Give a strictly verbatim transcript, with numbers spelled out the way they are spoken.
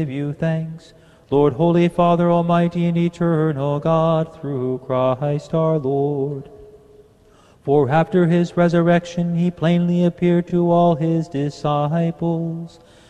give you thanks, Lord, Holy Father, Almighty and eternal God, through Christ our Lord. For after his resurrection he plainly appeared to all his disciples,